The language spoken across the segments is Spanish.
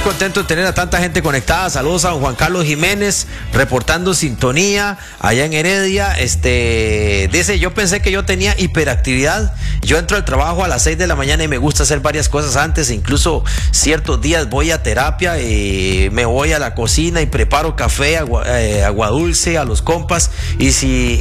contento de tener a tanta gente conectada. Saludos a don Juan Carlos Jiménez, reportando sintonía allá en Heredia. Dice, yo pensé que yo tenía hiperactividad. Yo entro al trabajo a las 6 de la mañana y me gusta hacer varias cosas antes. Incluso ciertos días voy a terapia y me voy a la cocina y preparo café, agua dulce a los compas. Y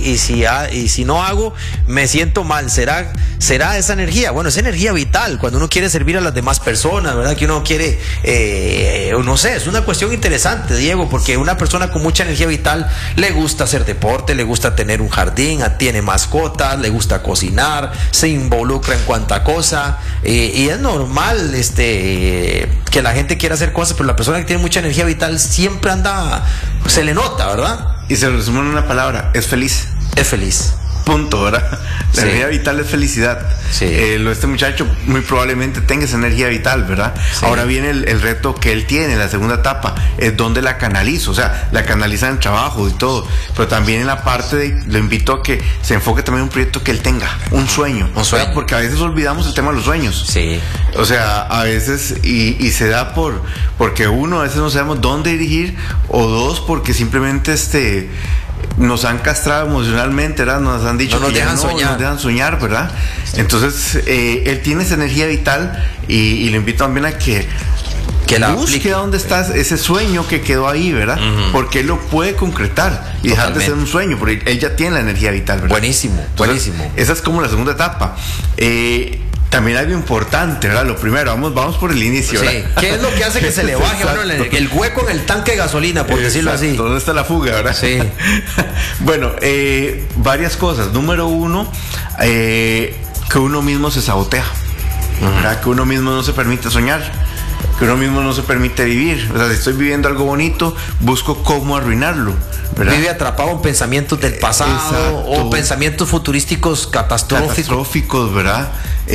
si no hago, me siento mal. ¿Será esa energía? Bueno, es energía vital cuando uno quiere servir a las demás personas, ¿verdad? Que uno quiere, no sé, es una cuestión interesante, Diego, porque una persona con mucha energía vital le gusta hacer deporte, le gusta tener un jardín, tiene mascotas, le gusta cocinar, se involucra en cuanta cosa, y es normal que la gente quiera hacer cosas, pero la persona que tiene mucha energía vital siempre anda, se le nota, ¿verdad? Y se resume en una palabra, es feliz. Es feliz. Punto, ¿verdad? La energía vital es felicidad. Sí. Este muchacho muy probablemente tenga esa energía vital, ¿verdad? Sí. Ahora viene el reto que él tiene, la segunda etapa, es donde la canalizo, o sea, la canaliza en el trabajo y todo, pero también en la parte de, lo invito a que se enfoque también en un proyecto que él tenga, un sueño. ¿Verdad? Porque a veces olvidamos el tema de los sueños. Sí. O sea, a veces, y se da porque uno, a veces no sabemos dónde dirigir, o dos, porque simplemente nos han castrado emocionalmente, ¿verdad? Nos han dicho no nos dejan soñar, ¿verdad? Entonces, él tiene esa energía vital y lo invito también a que la busque dónde está ese sueño que quedó ahí, ¿verdad? Uh-huh. Porque él lo puede concretar y dejar de ser un sueño, porque él ya tiene la energía vital, ¿verdad? Buenísimo. Esa es como la segunda etapa. También algo importante, ¿verdad? Lo primero, vamos por el inicio, ¿verdad? Sí. ¿Qué es lo que hace que se le baje el hueco en el tanque de gasolina, por decirlo así? ¿Dónde está la fuga, verdad? Sí. Bueno, varias cosas. Número uno, que uno mismo se sabotea, ¿verdad? Que uno mismo no se permite soñar, que uno mismo no se permite vivir. O sea, si estoy viviendo algo bonito, busco cómo arruinarlo, ¿verdad? Vive atrapado en pensamientos del pasado. Exacto. O pensamientos futurísticos catastróficos, ¿verdad?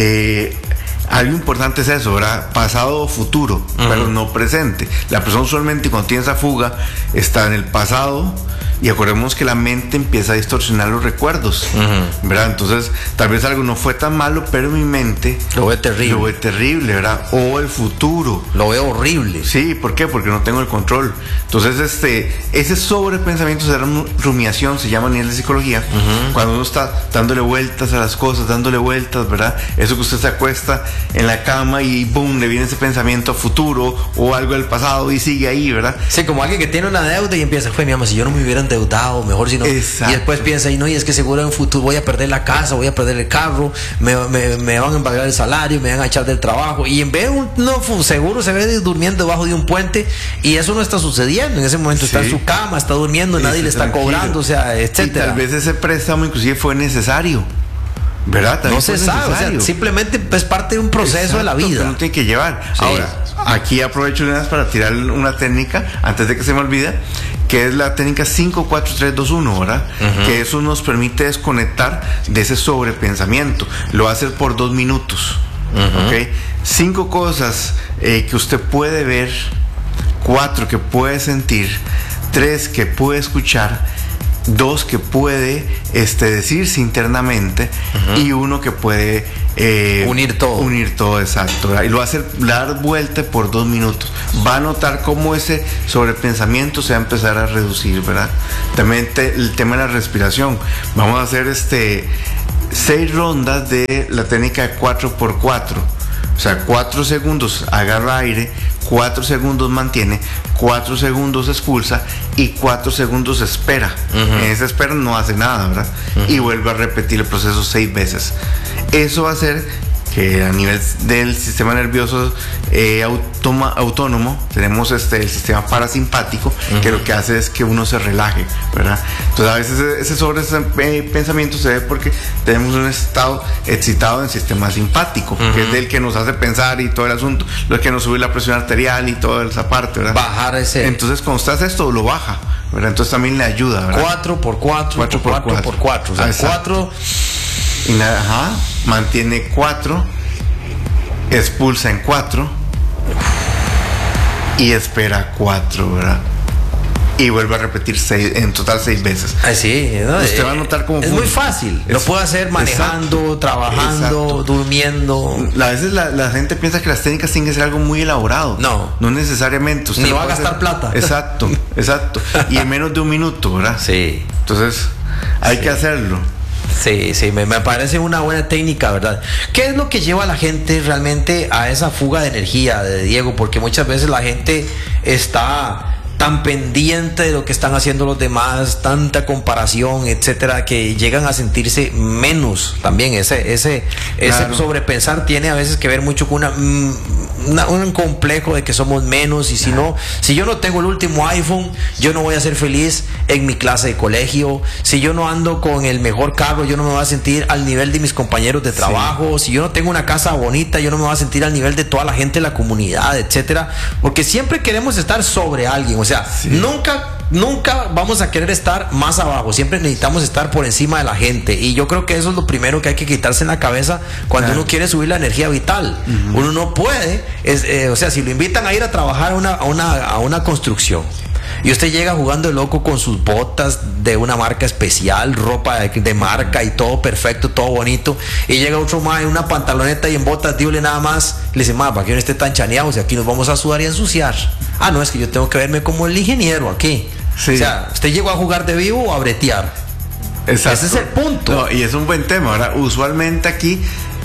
Algo importante es eso, ¿verdad? Pasado o futuro, pero no presente. La persona usualmente cuando tiene esa fuga está en el pasado, y acordemos que la mente empieza a distorsionar los recuerdos, ¿verdad? Entonces, tal vez algo no fue tan malo, pero mi mente lo ve terrible, ¿verdad? O el futuro lo ve horrible. Sí, ¿por qué? Porque no tengo el control. Entonces, ese sobrepensamiento, esa rumiación, se llama a nivel de psicología, cuando uno está dándole vueltas a las cosas, ¿verdad? Eso que usted se acuesta en la cama y boom, le viene ese pensamiento a futuro o algo del pasado y sigue ahí, ¿verdad? Sí, como alguien que tiene una deuda y empieza, mi mamá, si yo no me hubiera endeudado, mejor si no. Exacto. Y después piensa, y es que seguro en futuro voy a perder la casa, voy a perder el carro, me van a embargar el salario, me van a echar del trabajo, y en vez seguro se ve durmiendo debajo de un puente, y eso no está sucediendo. En ese momento está en su cama, está durmiendo, nadie le está cobrando, o sea, etcétera. Y tal vez ese préstamo inclusive fue necesario, ¿verdad? No se sabe, o sea, simplemente es parte de un proceso de la vida que uno tiene que llevar. Sí. Ahora, aquí aprovecho para tirar una técnica antes de que se me olvide, que es la técnica 5-4-3-2-1, ¿verdad? Que eso nos permite desconectar de ese sobrepensamiento. Lo va a hacer por 2 minutos, ¿ok? 5 cosas que usted puede ver, 4 que puede sentir, 3 que puede escuchar, 2 que puede decirse internamente, y 1 que puede unir todo, exacto, ¿verdad? Y lo va a hacer dar vuelta por 2 minutos. Va a notar cómo ese sobrepensamiento se va a empezar a reducir, ¿verdad? También el tema de la respiración. Vamos a hacer 6 rondas de la técnica de 4x4. O sea, 4 segundos agarra aire, 4 segundos mantiene, 4 segundos expulsa y 4 segundos espera. En esa espera no hace nada, ¿verdad? Y vuelve a repetir el proceso 6 veces. Eso va a hacer que a nivel del sistema nervioso autónomo tenemos el sistema parasimpático, que lo que hace es que uno se relaje, ¿verdad? Entonces a veces ese pensamiento se ve porque tenemos un estado excitado en el sistema simpático, que es del que nos hace pensar y todo el asunto, lo que nos sube la presión arterial y toda esa parte, ¿verdad? Bajar ese. Entonces cuando usted hace esto, lo baja, ¿verdad? Entonces también le ayuda, ¿verdad? 4x4, o sea, 4. Mantiene 4, expulsa en 4 y espera 4, ¿verdad? y vuelve a repetir en total 6 veces. Sí, ¿no? Usted va a notar cómo es muy fácil. Lo puede hacer manejando, trabajando, durmiendo. A veces la gente piensa que las técnicas tienen que ser algo muy elaborado. No necesariamente. Usted ni va a gastar plata. Exacto. Y en menos de un minuto, ¿verdad? Sí. Entonces, hay que hacerlo. Sí, me parece una buena técnica, ¿verdad? ¿Qué es lo que lleva a la gente realmente a esa fuga de energía, Diego? Porque muchas veces la gente está tan pendiente de lo que están haciendo los demás, tanta comparación, etcétera, que llegan a sentirse menos también. Ese sobrepensar tiene a veces que ver mucho con un complejo de que somos menos, y si yo no tengo el último iPhone, yo no voy a ser feliz en mi clase de colegio. Si yo no ando con el mejor carro, yo no me voy a sentir al nivel de mis compañeros de trabajo. Si yo no tengo una casa bonita, yo no me voy a sentir al nivel de toda la gente de la comunidad, etcétera, porque siempre queremos estar sobre alguien. O sea, nunca vamos a querer estar más abajo, siempre necesitamos estar por encima de la gente, y yo creo que eso es lo primero que hay que quitarse en la cabeza cuando uno quiere subir la energía vital. Uno no puede, o sea, si lo invitan a ir a trabajar a una construcción y usted llega jugando de loco con sus botas de una marca especial, ropa de marca y todo perfecto, todo bonito, y llega otro más en una pantaloneta y en botas dible nada más, le dice, para que no esté tan chaneado, si aquí nos vamos a sudar y a ensuciar. No, es que yo tengo que verme como el ingeniero aquí. O sea, ¿usted llegó a jugar de vivo o a bretear? Exacto. Ese es el punto. Y es un buen tema. Ahora, usualmente aquí,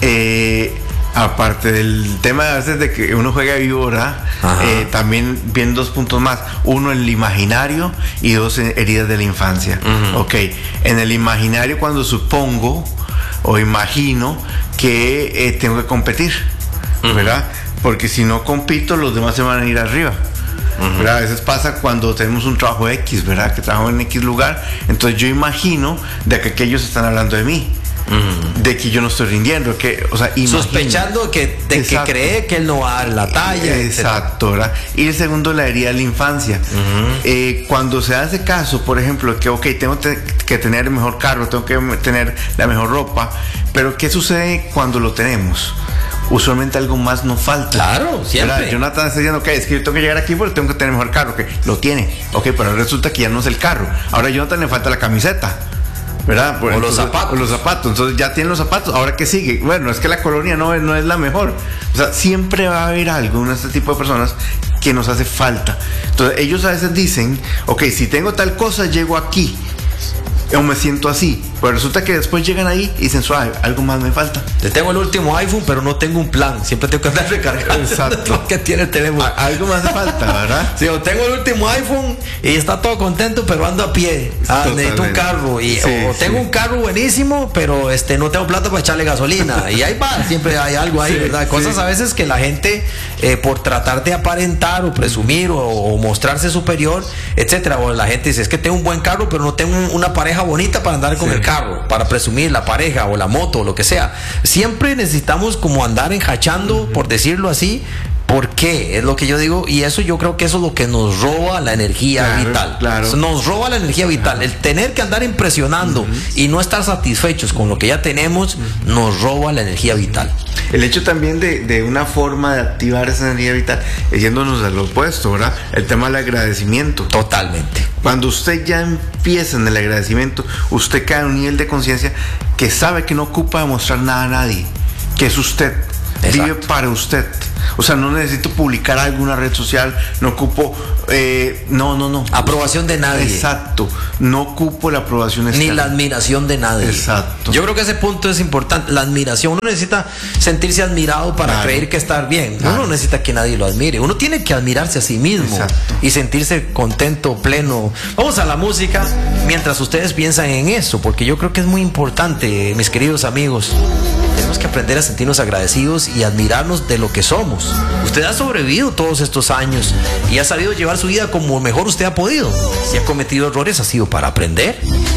aparte del tema a veces de que uno juega vivo, ¿verdad? También vienen 2 puntos más. Uno, el imaginario, y 2, heridas de la infancia. Ok, en el imaginario, cuando supongo o imagino que tengo que competir, ¿verdad? Porque si no compito, los demás se van a ir arriba. ¿Verdad? A veces pasa cuando tenemos un trabajo X, ¿verdad? Que trabajo en X lugar, entonces yo imagino de que aquellos están hablando de mí. De que yo no estoy rindiendo, sospechando que cree que él no va a dar la talla. Exacto, ¿verdad? Y el segundo, la herida de la infancia. Cuando se hace caso, por ejemplo, que tengo que tener el mejor carro, tengo que tener la mejor ropa, pero ¿qué sucede cuando lo tenemos? Usualmente algo más nos falta. Claro, siempre. ¿Verdad? Jonathan está diciendo, es que yo tengo que llegar aquí porque tengo que tener el mejor carro. Lo tiene. Pero resulta que ya no es el carro. Ahora a Jonathan le falta la camiseta, ¿verdad? O los zapatos. Entonces ya tienen los zapatos. Ahora, ¿qué sigue? Bueno, es que la colonia no es la mejor. O sea, siempre va a haber algo en este tipo de personas que nos hace falta. Entonces ellos a veces dicen, si tengo tal cosa, llego aquí, o me siento así, pero resulta que después llegan ahí y dicen, suave, algo más me falta. Yo tengo el último iPhone, pero no tengo un plan, siempre tengo que andar recargando. Exacto. Que tiene el teléfono. Algo más hace falta, ¿verdad? Sí, yo tengo el último iPhone y está todo contento, pero ando a pie. Necesito un carro, tengo un carro buenísimo, pero no tengo plata para echarle gasolina, y ahí va, siempre hay algo ahí, ¿verdad? Cosas a veces que la gente, por tratar de aparentar o presumir o mostrarse superior, etcétera, o la gente dice, es que tengo un buen carro, pero no tengo una pareja bonita para andar con el carro, para presumir la pareja o la moto o lo que sea. Siempre necesitamos como andar enjachando, por decirlo así. ¿Por qué? Es lo que yo digo, y eso yo creo que eso es lo que nos roba la energía vital. Claro. Nos roba la energía vital. El tener que andar impresionando y no estar satisfechos con lo que ya tenemos, nos roba la energía vital. El hecho también de una forma de activar esa energía vital, yéndonos al opuesto, ¿verdad? El tema del agradecimiento. Totalmente. Cuando usted ya empieza en el agradecimiento, usted cae en un nivel de conciencia que sabe que no ocupa demostrar nada a nadie, que es usted. Exacto. Vive para usted. O sea, no necesito publicar algo en una red social, no ocupo, no. Aprobación de nadie. Exacto. No ocupo la aprobación externa. Ni la admiración de nadie. Exacto. Yo creo que ese punto es importante, la admiración. Uno necesita sentirse admirado para creer que está bien. Uno no necesita que nadie lo admire. Uno tiene que admirarse a sí mismo. Exacto. Y sentirse contento, pleno. Vamos a la música mientras ustedes piensan en eso, porque yo creo que es muy importante, mis queridos amigos. Tenemos que aprender a sentirnos agradecidos y admirarnos de lo que somos. Usted ha sobrevivido todos estos años y ha sabido llevar su vida como mejor usted ha podido. Si ha cometido errores, ha sido para aprender.